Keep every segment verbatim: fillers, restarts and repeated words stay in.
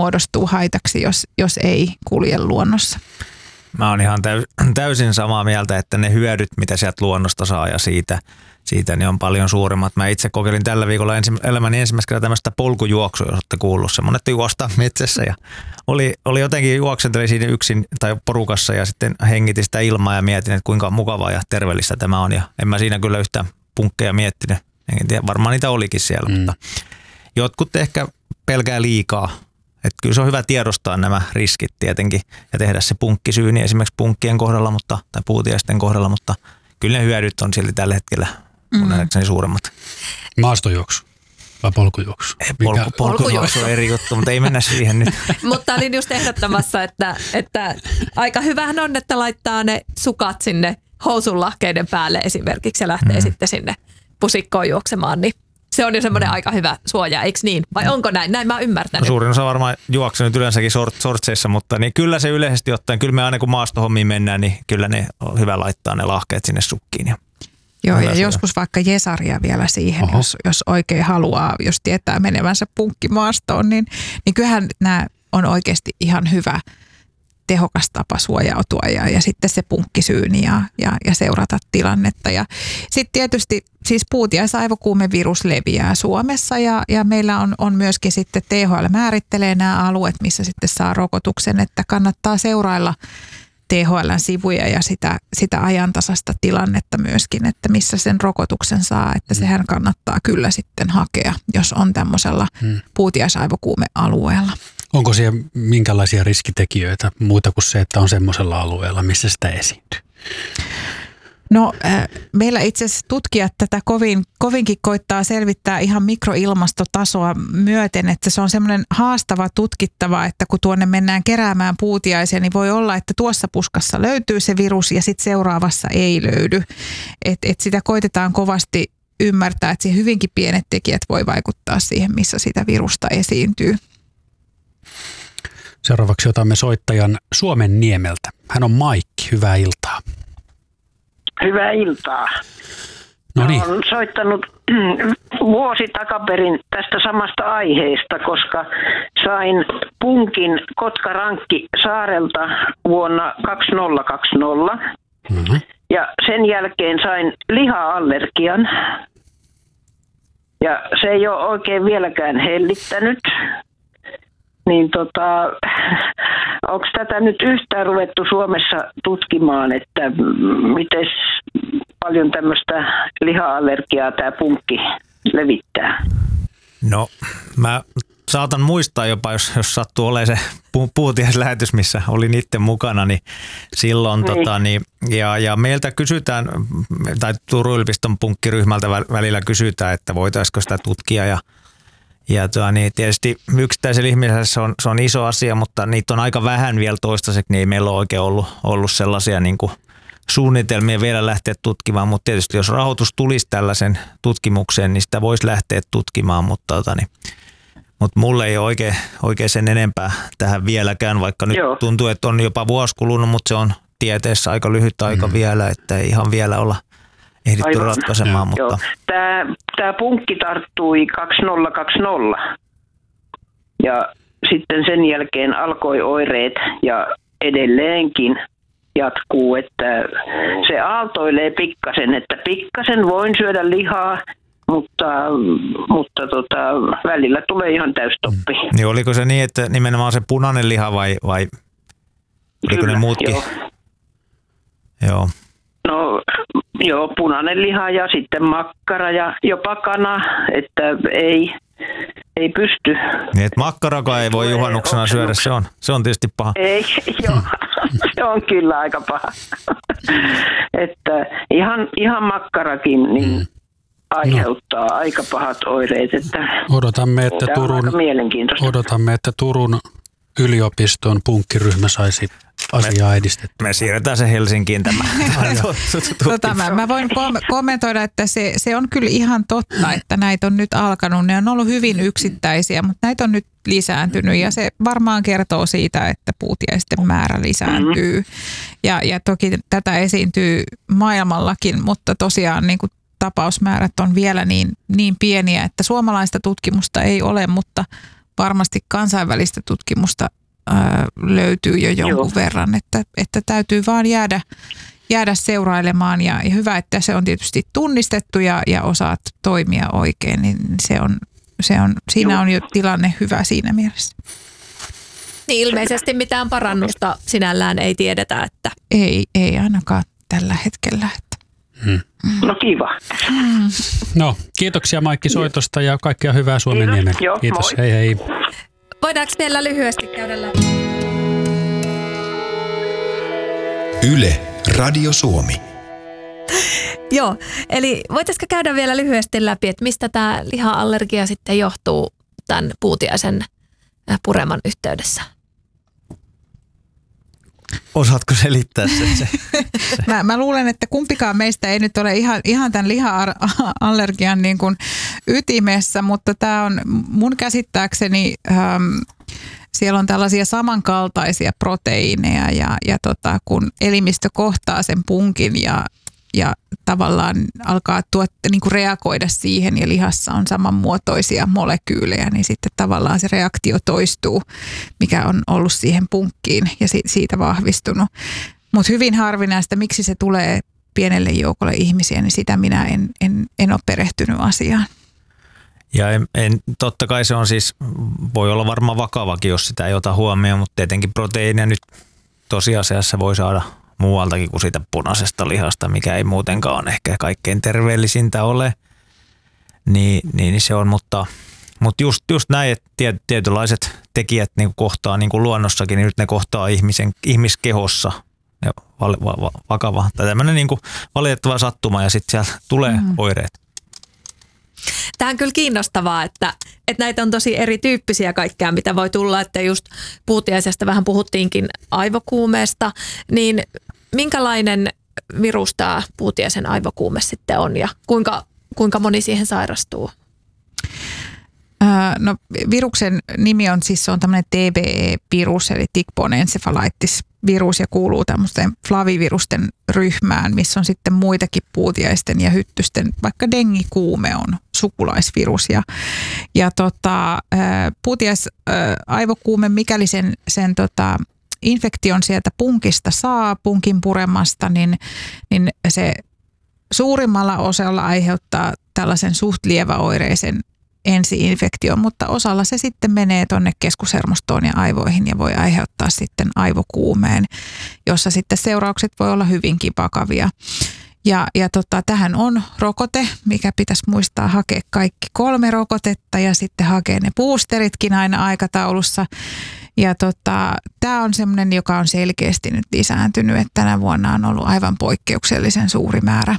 muodostuu haitaksi, jos, jos ei kulje luonnossa. Mä oon ihan täysin samaa mieltä, että ne hyödyt, mitä sieltä luonnosta saa ja siitä, siitä niin on paljon suuremmat. Mä itse kokeilin tällä viikolla ensi, elämäni ensimmäistä kertaa tämmöistä polkujuoksua, jos olette kuullut. Semmoinen, että juosta metsässä ja oli, oli jotenkin juoksentelin siinä yksin tai porukassa ja sitten hengitin sitä ilmaa ja mietin, että kuinka mukavaa ja terveellistä tämä on. Ja en mä siinä kyllä yhtään punkkeja miettinyt. En tiedä, varmaan niitä olikin siellä, mm. mutta jotkut ehkä pelkää liikaa. Että kyllä se on hyvä tiedostaa nämä riskit tietenkin ja tehdä se punkkisyyni esimerkiksi punkkien kohdalla mutta, tai puutiaisten kohdalla, mutta kyllä ne hyödyt on silti tällä hetkellä mun nähdäkseni suuremmat. Maastojuoksu vai polkujuoksu? Ei, polku, polkujuoksu on eri juttu, mutta ei mennä siihen nyt. Mutta olin just ehdottamassa, että, että aika hyvähän on, että laittaa ne sukat sinne housunlahkeiden päälle esimerkiksi ja lähtee mm. sitten sinne pusikkoon juoksemaan, niin se on jo semmoinen mm. aika hyvä suoja, eikö niin? Vai onko näin? Näin mä oon ymmärtänyt. No suurin osa varmaan juoksee nyt yleensäkin sort, sortseissa, mutta niin kyllä se yleisesti ottaen, kyllä me aina kun maastohommiin mennään, niin kyllä ne on hyvä laittaa ne lahkeet sinne sukkiin. Ja joo, ja joskus vaikka jesaria vielä siihen, jos, jos oikein haluaa, jos tietää menevänsä punkkimaastoon, niin, niin kyllähän nämä on oikeasti ihan hyvä tehokas tapa suojautua ja, ja sitten se punkkisyyni ja, ja, ja seurata tilannetta. Ja sitten tietysti siis puutiaisaivokuumevirus leviää Suomessa ja, ja meillä on, on myöskin sitten T H L määrittelee nämä alueet, missä sitten saa rokotuksen, että kannattaa seurailla T H L:n sivuja ja sitä, sitä ajantasasta tilannetta myöskin, että missä sen rokotuksen saa, että sehän kannattaa kyllä sitten hakea, jos on tämmöisellä hmm. puutiaisaivokuumealueella. Onko siellä minkälaisia riskitekijöitä muuta kuin se, että on semmoisella alueella, missä sitä esiintyy? No äh, meillä itse asiassa tutkijat tätä kovin, kovinkin koittaa selvittää ihan mikroilmastotasoa myöten, että se on semmoinen haastava tutkittava, että kun tuonne mennään keräämään puutiaisia, niin voi olla, että tuossa puskassa löytyy se virus ja sitten seuraavassa ei löydy. Et, et sitä koitetaan kovasti ymmärtää, että se hyvinkin pienet tekijät voi vaikuttaa siihen, missä sitä virusta esiintyy. Seuraavaksi otamme soittajan Suomen Niemeltä. Hän on Maikki. Hyvää iltaa. Hyvää iltaa. No niin. Olen soittanut vuosi takaperin tästä samasta aiheesta, koska sain punkin Kotkarankki saarelta vuonna kaksituhattakaksikymmentä. Mm-hmm. Ja sen jälkeen sain liha-allergian. Ja se ei ole oikein vieläkään hellittänyt. Niin tota, onko tätä nyt yhtään ruvettu Suomessa tutkimaan, että miten paljon tämmöistä liha-allergiaa tämä punkki levittää? No mä saatan muistaa jopa, jos, jos sattuu olemaan se pu- puutiaislähetys, missä olin itse mukana, niin silloin niin. Tota, niin, ja, ja meiltä kysytään, tai Turun yliopiston punkkiryhmältä välillä kysytään, että voitaisiko sitä tutkia ja Ja tuo, niin tietysti yksittäisellä ihmisellä se on, se on iso asia, mutta niitä on aika vähän vielä toistaiseksi, niin ei meillä ole oikein ollut, ollut sellaisia niin kuin suunnitelmia vielä lähteä tutkimaan, mutta tietysti jos rahoitus tulisi tällaisen tutkimukseen, niin sitä voisi lähteä tutkimaan, mutta, tota, niin, mutta mulle ei ole oikein, oikein sen enempää tähän vieläkään, vaikka nyt Joo. tuntuu, että on jopa vuosi kulunut, mutta se on tieteessä aika lyhyt aika mm. vielä, että ei ihan vielä olla ehditty Aivan. ratkaisemaan, mutta Joo. Tämä, tämä punkki tarttui kaksituhattakaksikymmentä ja sitten sen jälkeen alkoi oireet ja edelleenkin jatkuu, että se aaltoilee pikkasen, että pikkasen voin syödä lihaa, mutta, mutta tota, välillä tulee ihan täystoppi. Mm. Niin oliko se niin, että nimenomaan se punainen liha vai, vai oliko Kyllä, ne muutkin? Joo. Joo. No joo, punainen liha ja sitten makkara ja jopa kana, että ei, ei pysty. Niin, että makkarakaan ei voi juhannuksena syödä, se on, se on tietysti paha. Ei, joo, se on kyllä aika paha. Että ihan, ihan makkarakin niin mm. aiheuttaa no. aika pahat oireet. Että odotamme, että Turun, odotamme, että Turun yliopiston punkkiryhmä saisi asiaa edistetty. Me siirretään se Helsinkiin tämä. tota, mä, mä voin kommentoida, että se, se on kyllä ihan totta, että näitä on nyt alkanut. Ne on ollut hyvin yksittäisiä, mutta näitä on nyt lisääntynyt ja se varmaan kertoo siitä, että puutiaisten määrä lisääntyy. Ja, ja toki tätä esiintyy maailmallakin, mutta tosiaan niin kuin tapausmäärät on vielä niin, niin pieniä, että suomalaista tutkimusta ei ole, mutta varmasti kansainvälistä tutkimusta ää, löytyy jo jonkun Joo. verran, että, että täytyy vaan jäädä, jäädä seurailemaan ja, ja hyvä, että se on tietysti tunnistettu ja, ja osaat toimia oikein, niin se on, se on, siinä Joo. on jo tilanne hyvä siinä mielessä. Niin ilmeisesti mitään parannusta sinällään ei tiedetä, että... Ei, ei ainakaan tällä hetkellä. Että. Hmm. No kiva. Hmm. No, kiitoksia Maikki soitosta ja kaikkea hyvää Suomenniemelle. Kiitos, Kiitos. Moi. Hei hei. Voidaanko vielä lyhyesti käydä läpi? Yle, Radio Suomi. Joo, eli voitaisiko käydä vielä lyhyesti läpi, että mistä tämä liha-allergia sitten johtuu tämän puutiaisen pureman yhteydessä? Osaatko selittää sen? Se, se. Mä, mä luulen, että kumpikaan meistä ei nyt ole ihan, ihan tämän liha-allergian niin kuin ytimessä, mutta tämä on mun käsittääkseni, ähm, siellä on tällaisia samankaltaisia proteiineja ja, ja tota, kun elimistö kohtaa sen punkin ja, ja tavallaan alkaa tuot, niin kuin reagoida siihen ja lihassa on samanmuotoisia molekyylejä, niin sitten tavallaan se reaktio toistuu, mikä on ollut siihen punkkiin ja siitä vahvistunut. Mutta hyvin harvinaista, miksi se tulee pienelle joukolle ihmisiä, niin sitä minä en, en, en ole perehtynyt asiaan. Ja en, en, totta kai se on siis, voi olla varmaan vakavakin, jos sitä ei ota huomioon, mutta tietenkin proteiinia nyt tosiasiassa voi saada muualtakin kuin siitä punaisesta lihasta, mikä ei muutenkaan ole ehkä kaikkein terveellisintä ole, niin, niin se on, mutta, mutta just, just näin, että tietynlaiset tekijät niin kohtaa niin kuin luonnossakin, niin nyt ne kohtaa ihmisen, ihmiskehossa ja val, va, va, vakava tai tämmöinen niin kuin valitettava sattuma ja sitten sieltä tulee mm. oireet. Tämä on kyllä kiinnostavaa, että, että näitä on tosi erityyppisiä kaikkea, mitä voi tulla, että just puutiaisesta vähän puhuttiinkin aivokuumeesta, niin minkälainen virus tämä puutiaisen aivokuume sitten on ja kuinka, kuinka moni siihen sairastuu? No viruksen nimi on siis, se on tämmöinen T B E-virus eli tick-borne encephalitis-virus ja kuuluu tämmöisten flavivirusten ryhmään, missä on sitten muitakin puutiaisten ja hyttysten, vaikka dengikuume on sukulaisvirus. Ja, ja tota, puutiais aivokuume, mikäli sen, sen tota, infektion sieltä punkista saa, punkin puremasta, niin, niin se suurimmalla osalla aiheuttaa tällaisen suht lieväoireisen ensi-infektio, mutta osalla se sitten menee tuonne keskushermostoon ja aivoihin ja voi aiheuttaa sitten aivokuumeen, jossa sitten seuraukset voi olla hyvinkin vakavia. Ja, ja tota, tähän on rokote, mikä pitäisi muistaa hakea kaikki kolme rokotetta ja sitten hakea ne boosteritkin aina aikataulussa. Ja tota, tämä on semmoinen, joka on selkeästi nyt lisääntynyt, että tänä vuonna on ollut aivan poikkeuksellisen suuri määrä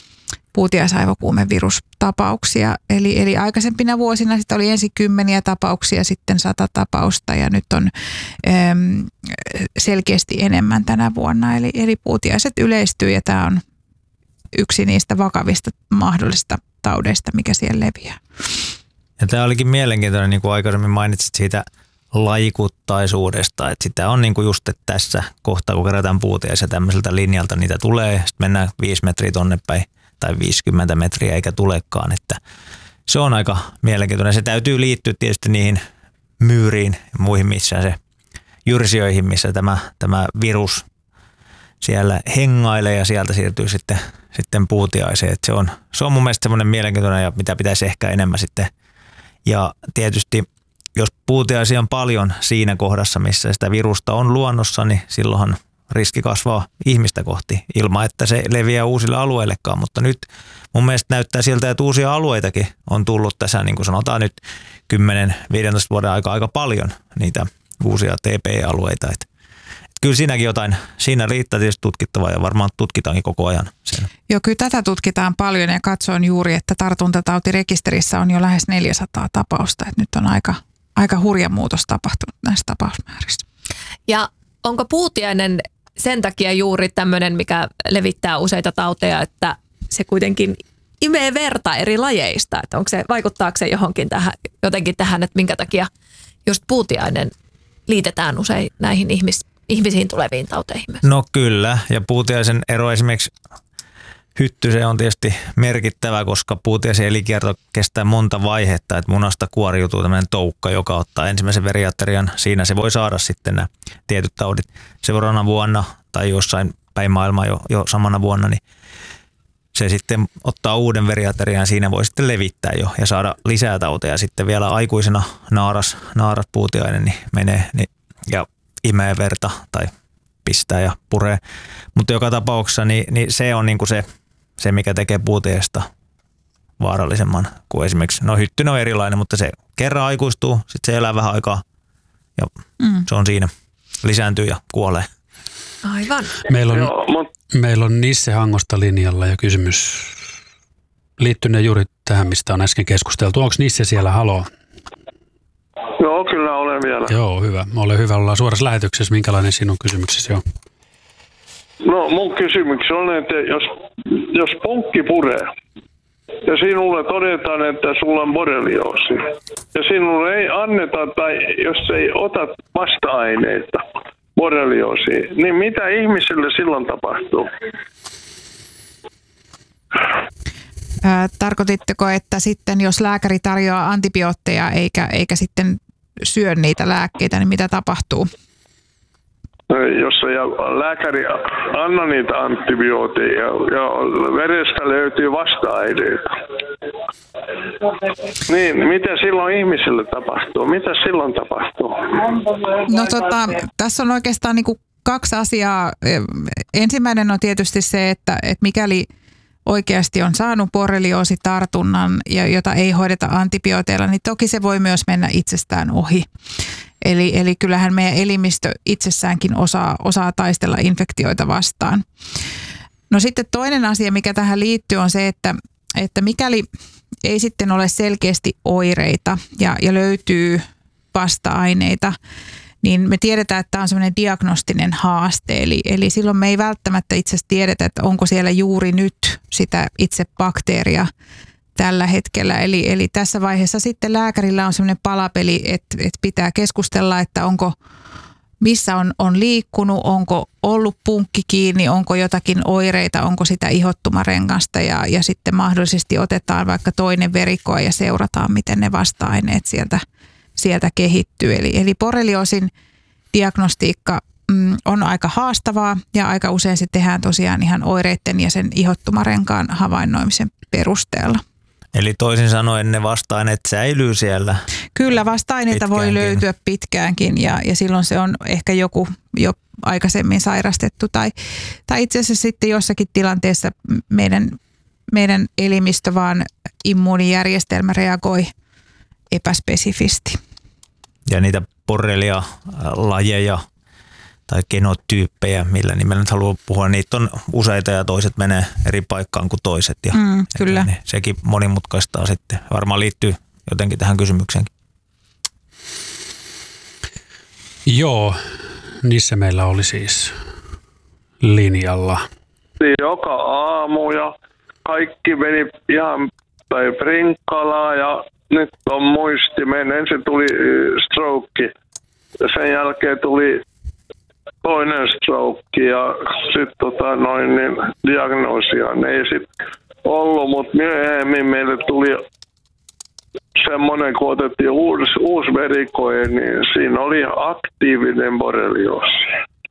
puutiaisaivokuumevirustapauksia. Eli, eli aikaisempina vuosina sitä oli ensin kymmeniä tapauksia, sitten sata tapausta ja nyt on äm, selkeästi enemmän tänä vuonna. Eli, eli puutiaiset yleistyy ja tämä on yksi niistä vakavista mahdollisista taudeista, mikä siellä leviää. Ja tämä olikin mielenkiintoinen, niin kuin aikaisemmin mainitsit siitä laikuttaisuudesta, että sitä on niin kuin just että tässä kohtaa, kun kerätään puutiaisia tämmöiseltä linjalta, niitä tulee, sitten mennään viisi metriä tonne päin tai viisikymmentä metriä eikä tulekaan, että se on aika mielenkiintoinen. Se täytyy liittyä tietysti niihin myyriin ja muihin, missä se jyrsijöihin, missä tämä, tämä virus siellä hengailee ja sieltä siirtyy sitten, sitten puutiaiseen. Että se on, se on mun mielestä semmoinen mielenkiintoinen ja mitä pitäisi ehkä enemmän sitten. Ja tietysti jos puutiaisia on paljon siinä kohdassa, missä sitä virusta on luonnossa, niin silloinhan riski kasvaa ihmistä kohti ilman, että se leviää uusille alueillekaan. Mutta nyt mun mielestä näyttää siltä, että uusia alueitakin on tullut tässä, niin kuin sanotaan nyt kymmenen viisitoista vuoden aika aika paljon niitä uusia T B E-alueita. Että kyllä siinäkin jotain, siinä riittää tietysti tutkittavaa ja varmaan tutkitaankin koko ajan. Siellä. Joo, kyllä tätä tutkitaan paljon ja katsoin juuri, että tartuntatautirekisterissä on jo lähes neljäsataa tapausta. Että nyt on aika, aika hurja muutos tapahtunut näissä tapausmäärissä. Ja onko puutiainen sen takia juuri tämmöinen, mikä levittää useita tauteja, että se kuitenkin imee verta eri lajeista? Että onko se, vaikuttaako se johonkin tähän, jotenkin tähän, että minkä takia just puutiainen liitetään usein näihin ihmis, ihmisiin tuleviin tauteihin? No kyllä, ja puutiaisen ero esimerkiksi hytty se on tietysti merkittävä, koska puutiaisen elikierto kestää monta vaihetta, että munasta kuoriutuu tämmöinen toukka, joka ottaa ensimmäisen veriaterian. Siinä se voi saada sitten nämä tietyt taudit seuraavana vuonna tai jossain päin maailmaa jo, jo samana vuonna, niin se sitten ottaa uuden veriaterian ja siinä voi sitten levittää jo ja saada lisää tauteja. Sitten vielä aikuisena naaras, naaras puutiainen niin menee niin, ja imee verta tai pistää ja puree. Mutta joka tapauksessa niin, niin se on niinku se, se, mikä tekee puutiaisesta vaarallisemman kuin esimerkiksi, no hyttynen on erilainen, mutta se kerran aikuistuu, sitten se elää vähän aikaa ja mm. se on siinä, lisääntyy ja kuolee. Aivan. Meillä on, Joo, mutta... meillä on Nisse Hangosta linjalla ja kysymys liittynee juuri tähän, mistä on äsken keskusteltu. Onko Nisse siellä? Haloo? Joo, kyllä olen vielä. Joo, hyvä. Ole hyvä, ollaan suorassa lähetyksessä. Minkälainen sinun kysymyksesi on? No mun kysymys on, että jos, jos punkki puree ja sinulle todetaan, että sulla on borrelioosi ja sinulle ei anneta tai jos ei ota vasta-aineita borrelioosiin, niin mitä ihmiselle silloin tapahtuu? Tarkoititteko, että sitten jos lääkäri tarjoaa antibiootteja eikä, eikä sitten syö niitä lääkkeitä, niin mitä tapahtuu? Jos lääkäri anna niitä antibiooteja ja verestä löytyy vasta-aineita, niin mitä silloin ihmiselle tapahtuu? Mitä silloin tapahtuu? No tota, tässä on oikeastaan niin kuin kaksi asiaa. Ensimmäinen on tietysti se, että, että mikäli oikeasti on saanut borrelioositartunnan, ja jota ei hoideta antibiooteilla, niin toki se voi myös mennä itsestään ohi. Eli, eli kyllähän meidän elimistö itsessäänkin osaa, osaa taistella infektioita vastaan. No sitten toinen asia, mikä tähän liittyy, on se, että, että mikäli ei sitten ole selkeästi oireita ja, ja löytyy vasta-aineita, niin me tiedetään, että tämä on semmoinen diagnostinen haaste. Eli, eli silloin me ei välttämättä itse asiassa tiedetä, että onko siellä juuri nyt sitä itse bakteeria tällä hetkellä. Eli, eli tässä vaiheessa sitten lääkärillä on semmoinen palapeli, että, että pitää keskustella, että onko, missä on, on liikkunut, onko ollut punkki kiinni, onko jotakin oireita, onko sitä ihottumarengasta ja, ja sitten mahdollisesti otetaan vaikka toinen verikoe ja seurataan, miten ne vasta-aineet sieltä sieltä kehittyy. Eli, eli borrelioosin diagnostiikka mm, on aika haastavaa ja aika usein se tehdään tosiaan ihan oireiden ja sen ihottumarenkaan havainnoimisen perusteella. Eli toisin sanoen ne vasta-aineet säilyy siellä? Kyllä, vasta-aineita voi löytyä pitkäänkin ja, ja silloin se on ehkä joku jo aikaisemmin sairastettu tai, tai itse asiassa sitten jossakin tilanteessa meidän, meidän elimistö vaan immuunijärjestelmä reagoi epäspesifisti. Ja niitä borrelia-lajeja tai genotyyppejä, millä nimellä nyt haluaa puhua, niitä on useita ja toiset menee eri paikkaan kuin toiset. Ja mm, kyllä. Ne, sekin monimutkaistaa sitten. Varmaan liittyy jotenkin tähän kysymykseenkin. Joo, niissä meillä oli siis linjalla. Joka aamu ja kaikki meni ihan tai prinkkalaa ja nyt on muistimen. Ensin tuli stroke, sen jälkeen tuli toinen stroke ja sitten tota noin niin diagnoosia ei sitten ollut, mutta myöhemmin meille tuli semmoinen, kun otettiin uusi, uusi verikoe, niin siinä oli aktiivinen borrelioosi.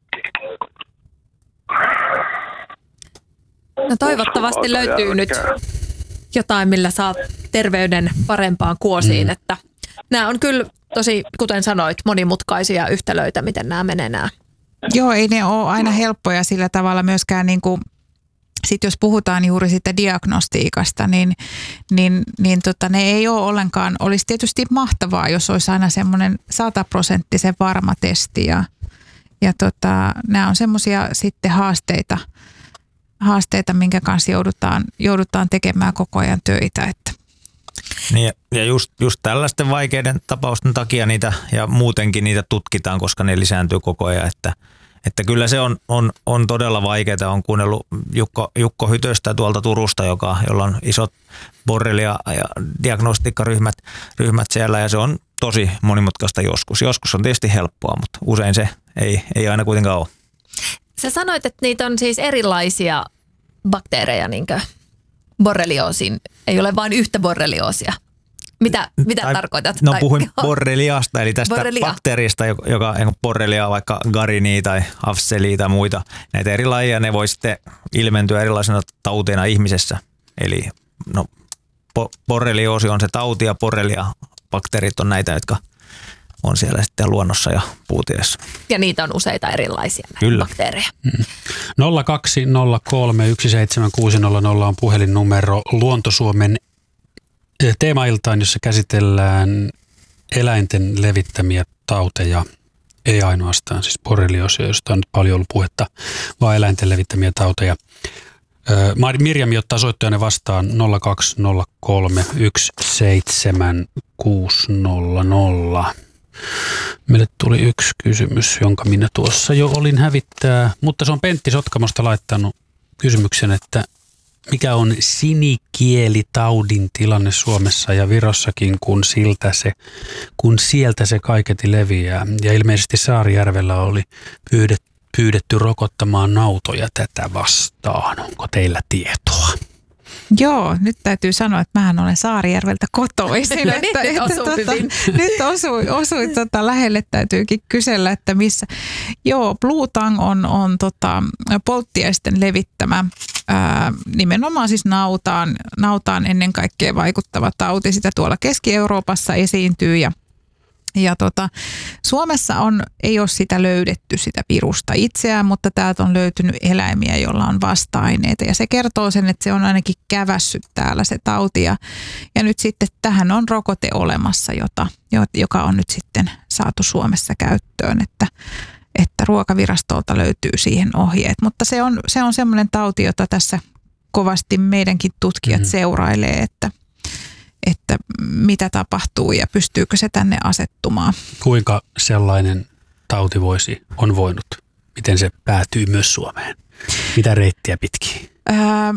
No toivottavasti löytyy nyt jotain, millä saa terveyden parempaan kuosiin, mm. että nämä on kyllä tosi, kuten sanoit, monimutkaisia yhtälöitä, miten nämä menee nämä. Joo, ei ne ole aina helppoja sillä tavalla myöskään, niin kuin, sit jos puhutaan juuri siitä diagnostiikasta, niin, niin, niin tota, ne ei ole ollenkaan, olisi tietysti mahtavaa, jos olisi aina semmoinen sataprosenttisen varma testi ja, ja tota, nämä on semmoisia sitten haasteita, haasteita, minkä kanssa joudutaan, joudutaan tekemään koko ajan töitä. Että. Niin ja just, just tällaisten vaikeiden tapausten takia niitä ja muutenkin niitä tutkitaan, koska ne lisääntyy koko ajan. Että, että kyllä se on, on, on todella vaikeaa. Olen kuunnellut Jukko, Jukko Hytöstä tuolta Turusta, joka, jolla on isot borrelia- ja diagnostiikkaryhmät ryhmät siellä ja se on tosi monimutkaista joskus. Joskus on tietysti helppoa, mutta usein se ei, ei aina kuitenkaan ole. Sä sanoit, että niitä on siis erilaisia bakteereja niinkö borrelioosin? Ei ole vain yhtä borrelioosia. Mitä, mitä tai, tarkoitat? No tai, puhuin borreliasta, eli tästä borrelia. bakteerista, joka borrelia, vaikka garini tai afseli tai muita. Näitä eri lajeja, ne voi sitten ilmentyä erilaisena tauteina ihmisessä. Eli no, borrelioosi on se tauti ja borrelia-bakteerit on näitä, jotka on siellä sitten luonnossa ja puutieessä. Ja niitä on useita erilaisia Kyllä. bakteereja. Mm. nolla kaksi nolla kolme yksi seitsemän kuusi nolla nolla on puhelinnumero Luontosuomen teemailtaan, jossa käsitellään eläinten levittämiä tauteja. Ei ainoastaan siis borrelioosia, josta on nyt paljon ollut puhetta, vaan eläinten levittämiä tauteja. Mirjami ottaa soittajanne vastaan nolla kaksi nolla kolme yksi seitsemän kuusi nolla nolla. Meille tuli yksi kysymys, jonka minä tuossa jo olin hävittää, mutta se on Pentti Sotkamosta laittanut kysymyksen, että mikä on sinikielitaudin tilanne Suomessa ja Virossakin, kun, siltä se, kun sieltä se kaiketi leviää. Ja ilmeisesti Saarijärvellä oli pyydetty, pyydetty rokottamaan nautoja tätä vastaan. Onko teillä tietoa? Joo, nyt täytyy sanoa, että mähän olen Saarijärveltä kotoisin. No että, nyt että, osui tota, hyvin. nyt osui, osui tota, lähelle, täytyykin kysellä, että missä. Joo, Blue Tongue on, on tota, polttiaisten levittämä, ää, nimenomaan siis nautaan, nautaan ennen kaikkea vaikuttava tauti. Sitä tuolla Keski-Euroopassa esiintyy ja Ja tota, Suomessa on, ei ole sitä löydetty sitä virusta itseään, mutta täältä on löytynyt eläimiä, joilla on vasta-aineita. Ja se kertoo sen, että se on ainakin kävässyt täällä se tauti. Ja, ja nyt sitten tähän on rokote olemassa, jota, joka on nyt sitten saatu Suomessa käyttöön, että, että Ruokavirastolta löytyy siihen ohjeet. Mutta se on, se on semmoinen tauti, jota tässä kovasti meidänkin tutkijat mm-hmm. seurailee, että että mitä tapahtuu ja pystyykö se tänne asettumaan. Kuinka sellainen tauti voisi, on voinut? Miten se päätyy myös Suomeen? Mitä reittiä pitkin? Öö,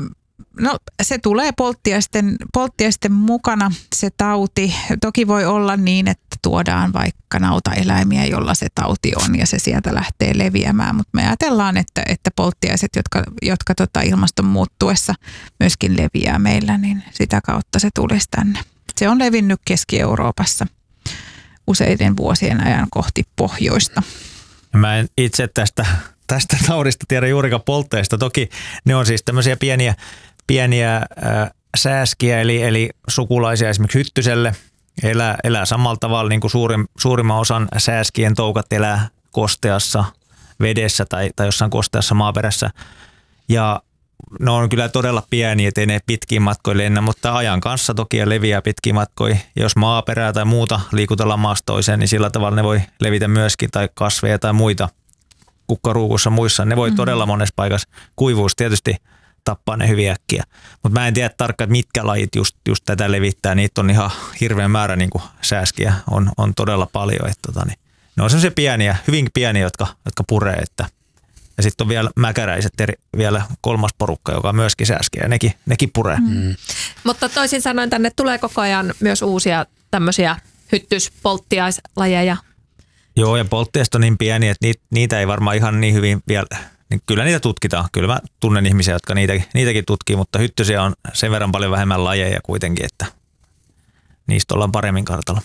no se tulee polttiaisten, polttiaisten mukana se tauti. Toki voi olla niin, että tuodaan vaikka nautaeläimiä, jolla se tauti on ja se sieltä lähtee leviämään. Mutta me ajatellaan, että, että polttiaiset, jotka, jotka tota ilmaston muuttuessa myöskin leviää meillä, niin sitä kautta se tulisi tänne. Se on levinnyt Keski-Euroopassa useiden vuosien ajan kohti pohjoista. Mä en itse tästä, tästä taudista tiedä juurikaan poltteista. Toki ne on siis tämmöisiä pieniä, pieniä äh, sääskiä, eli, eli sukulaisia esimerkiksi hyttyselle. Elää, elää samalla tavalla niin kuin suurin, suurimman osan sääskien toukat elää kosteassa vedessä tai, tai jossain kosteassa maaperässä. Ja ne on kyllä todella pieniä, ettei ne pitkiin matkoille lennä, mutta ajan kanssa toki leviää pitkiin matkoihin. Jos maaperää tai muuta liikutellaan maasta toiseen, niin sillä tavalla ne voi levitä myöskin, tai kasveja tai muita kukkaruukussa muissa. Ne voi mm-hmm. todella monessa paikassa. Kuivuus tietysti tappaa ne hyvin äkkiä. Mutta mä en tiedä tarkkaan, mitkä lajit just, just tätä levittää. Niitä on ihan hirveän määrä niin kuin sääskiä. On, on todella paljon. Että, tota, niin, ne on sellaisia pieniä, hyvin pieniä, jotka, jotka puree. Että. Ja sitten on vielä mäkäräiset, eri, vielä kolmas porukka, joka on myöskin sääskiä. Ja nekin, nekin puree. Mm. Mutta toisin sanoen tänne tulee koko ajan myös uusia tämmöisiä hyttyspolttiaislajeja. Joo, ja polttiaiset on niin pieniä, että niitä, niitä ei varmaan ihan niin hyvin vielä. Niin kyllä niitä tutkitaan. Kyllä mä tunnen ihmisiä, jotka niitä, niitäkin tutkii, mutta hyttysiä on sen verran paljon vähemmän lajeja kuitenkin, että niistä ollaan paremmin kartalla.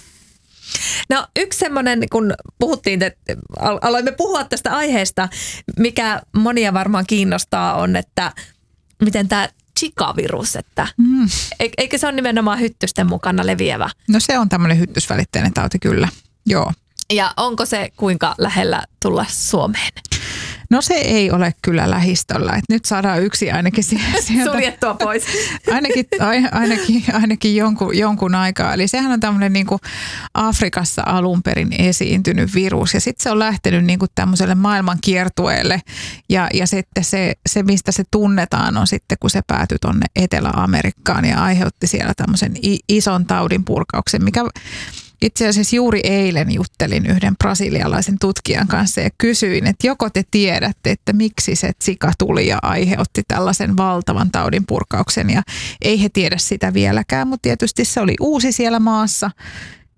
No yksi semmoinen, kun puhuttiin, että aloimme puhua tästä aiheesta, mikä monia varmaan kiinnostaa on, että miten tämä Zika-virus, että mm. eikö se ole nimenomaan hyttysten mukana leviävä? No se on tämmöinen hyttysvälitteinen tauti kyllä, joo. Ja onko se kuinka lähellä tulla Suomeen? No se ei ole kyllä lähistöllä. Et nyt saadaan yksi ainakin sieltä. Suljettua pois. ainakin, ainakin, ainakin jonkun, jonkun aikaa. Eli sehän on tämmöinen niin kuin Afrikassa alun perin esiintynyt virus. Ja sitten se on lähtenyt niin kuin tämmöiselle maailman kiertueelle. Ja, ja sitten se, se, mistä se tunnetaan, on sitten, kun se päätyi tuonne Etelä-Amerikkaan ja aiheutti siellä tämmöisen ison taudin purkauksen, mikä... Itse asiassa juuri eilen juttelin yhden brasilialaisen tutkijan kanssa ja kysyin, että joko te tiedätte, että miksi se Zika tuli ja aiheutti tällaisen valtavan taudin purkauksen. Ja ei he tiedä sitä vieläkään, mutta tietysti se oli uusi siellä maassa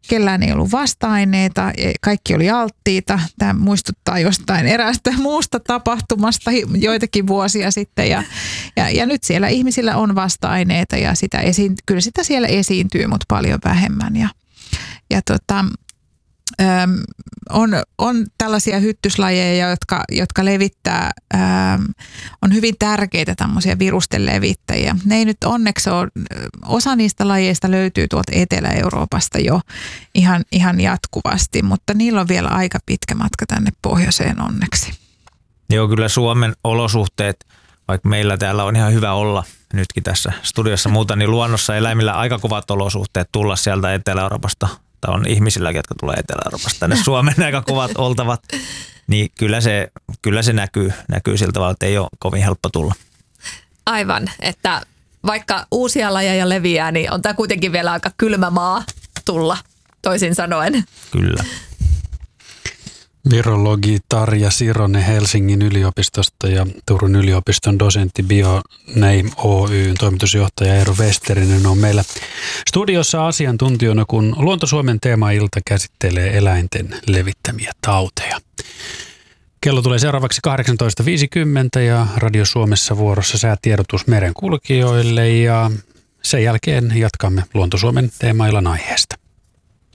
kellään ei ollut vasta-aineita, kaikki oli alttiita. Tämä muistuttaa jostain eräästä muusta tapahtumasta joitakin vuosia sitten ja, ja, ja nyt siellä ihmisillä on vasta-aineita ja sitä esiin, kyllä sitä siellä esiintyy, mutta paljon vähemmän ja, ja tota, On, on tällaisia hyttyslajeja, jotka, jotka levittää, ähm, on hyvin tärkeitä tämmöisiä virusten levittäjiä. Ne ei nyt onneksi ole, osa niistä lajeista löytyy tuolta Etelä-Euroopasta jo ihan, ihan jatkuvasti, mutta niillä on vielä aika pitkä matka tänne pohjoiseen onneksi. Joo, kyllä Suomen olosuhteet, vaikka meillä täällä on ihan hyvä olla nytkin tässä studiossa muuta, niin luonnossa eläimillä aika kovat olosuhteet tulla sieltä Etelä-Euroopasta. Tai on ihmisilläkin, jotka tulee Etelä-Euroopasta tänne Suomen aika kovat oltavat, niin kyllä se, kyllä se näkyy, näkyy siltä tavalla, että ei ole kovin helppo tulla. Aivan, että vaikka uusia lajeja leviää, niin on tämä kuitenkin vielä aika kylmä maa tulla, toisin sanoen. Kyllä. Virologi Tarja Sironen Helsingin yliopistosta ja Turun yliopiston dosentti BioName Oyn toimitusjohtaja Eero Westerinen on meillä studiossa asiantuntijana, kun Luonto-Suomen teemailta käsittelee eläinten levittämiä tauteja. Kello tulee seuraavaksi kahdeksantoista viisikymmentä ja Radio Suomessa vuorossa säätiedotus merenkulkijoille ja sen jälkeen jatkamme Luonto-Suomen teemaillan aiheesta.